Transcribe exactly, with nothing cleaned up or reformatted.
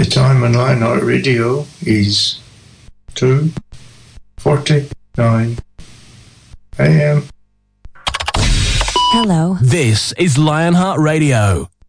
The time on Lionheart Radio is two forty-nine a.m. Hello. This is Lionheart Radio.